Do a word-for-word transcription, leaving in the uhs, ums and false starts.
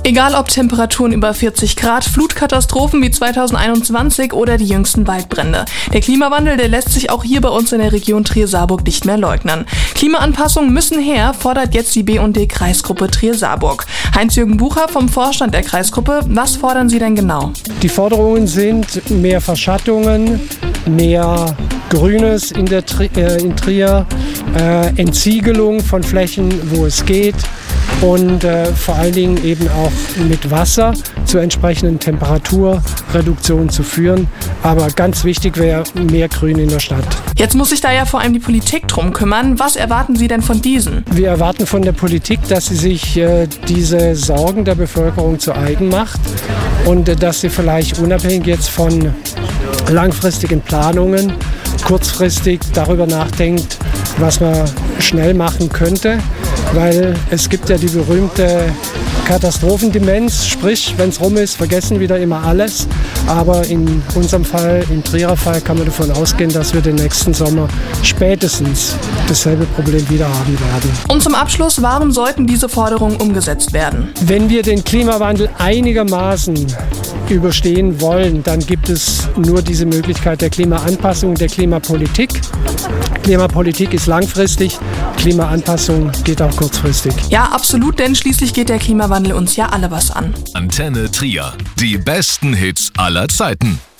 Egal ob Temperaturen über vierzig Grad, Flutkatastrophen wie zweitausendeinundzwanzig oder die jüngsten Waldbrände. Der Klimawandel, der lässt sich auch hier bei uns in der Region Trier-Saarburg nicht mehr leugnen. Klimaanpassungen müssen her, fordert jetzt die B und D-Kreisgruppe Trier-Saarburg. Heinz-Jürgen Bucher vom Vorstand der Kreisgruppe, was fordern Sie denn genau? Die Forderungen sind mehr Verschattungen, mehr Grünes in, der Tri- äh, in Trier, äh, Entsiegelung von Flächen, wo es geht, und äh, vor allen Dingen eben auch mit Wasser zu entsprechenden Temperaturreduktionen zu führen. Aber ganz wichtig wäre mehr Grün in der Stadt. Jetzt muss sich da ja vor allem die Politik drum kümmern. Was erwarten Sie denn von diesen? Wir erwarten von der Politik, dass sie sich äh, diese Sorgen der Bevölkerung zu eigen macht und äh, dass sie vielleicht unabhängig jetzt von langfristigen Planungen kurzfristig darüber nachdenkt, was man schnell machen könnte, weil es gibt ja die berühmte Katastrophendemenz, sprich, wenn es rum ist, vergessen wieder immer alles. Aber in unserem Fall, im Trierer Fall, kann man davon ausgehen, dass wir den nächsten Sommer spätestens dasselbe Problem wieder haben werden. Und zum Abschluss, warum sollten diese Forderungen umgesetzt werden? Wenn wir den Klimawandel einigermaßen überstehen wollen, dann gibt es nur diese Möglichkeit der Klimaanpassung, der Klimapolitik. Klimapolitik ist langfristig, Klimaanpassung geht auch kurzfristig. Ja, absolut, denn schließlich geht der Klimawandel uns ja alle was an. Antenne Trier. Die besten Hits aller Zeiten.